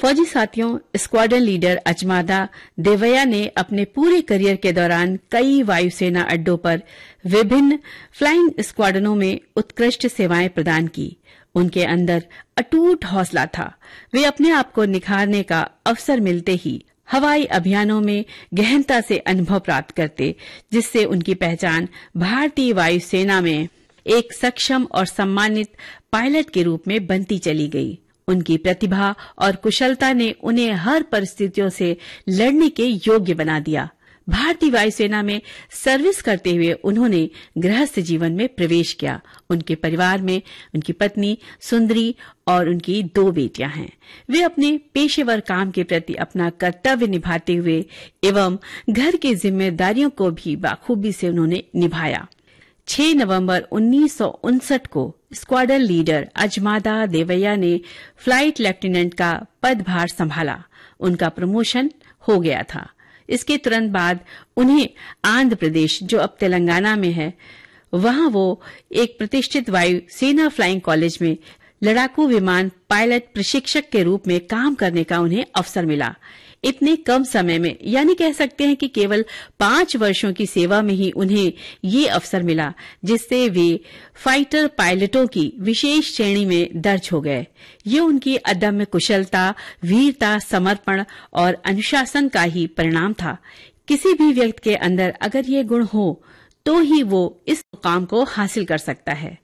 फौजी साथियों, squadron leader अजमादा Devaiah ने अपने पूरे करियर के दौरान कई वायुसेना अड्डों पर विभिन्न फ्लाइंग स्क्वाड्रनों में उत्कृष्ट सेवाएं प्रदान की। उनके अंदर अटूट हौसला था। वे अपने आप को निखारने का अवसर मिलते ही हवाई अभियानों में गहनता से अनुभव प्राप्त करते, जिससे उनकी पहचान भारतीय वायुसेना में एक सक्षम और सम्मानित पायलट के रूप में बनती चली गई। उनकी प्रतिभा और कुशलता ने उन्हें हर परिस्थितियों से लड़ने के योग्य बना दिया। भारतीय वायुसेना में सर्विस करते हुए उन्होंने गृहस्थ जीवन में प्रवेश किया। उनके परिवार में उनकी पत्नी सुंदरी और उनकी 2 बेटियां हैं। वे अपने पेशेवर काम के प्रति अपना कर्तव्य निभाते हुए एवं घर की जिम्मेदारियों को भी बाखूबी से उन्होंने निभाया। 6 नवंबर 1959 को स्क्वाड्रन लीडर अजमादा देवैया ने फ्लाइट लेफ्टिनेंट का पदभार संभाला। उनका प्रमोशन हो गया था। इसके तुरंत बाद उन्हें आंध्र प्रदेश, जो अब तेलंगाना में है, वहां वो एक प्रतिष्ठित वायु सेना फ्लाइंग कॉलेज में लड़ाकू विमान पायलट प्रशिक्षक के रूप में काम करने का उन्हें अवसर मिला। इतने कम समय में, यानी कह सकते हैं कि केवल 5 वर्षों की सेवा में ही उन्हें ये अवसर मिला, जिससे वे फाइटर पायलटों की विशेष श्रेणी में दर्ज हो गए। ये उनकी अदम्य कुशलता, वीरता, समर्पण और अनुशासन का ही परिणाम था। किसी भी व्यक्ति के अंदर अगर ये गुण हो तो ही वो इस मुकाम को हासिल कर सकता है।